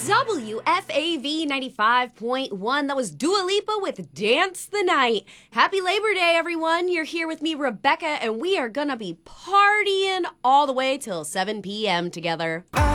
WFAV 95.1. That was Dua Lipa with Dance the Night. Happy Labor Day, everyone. You're here with me, Rebecca, and we are going to be partying all the way till 7 p.m. together.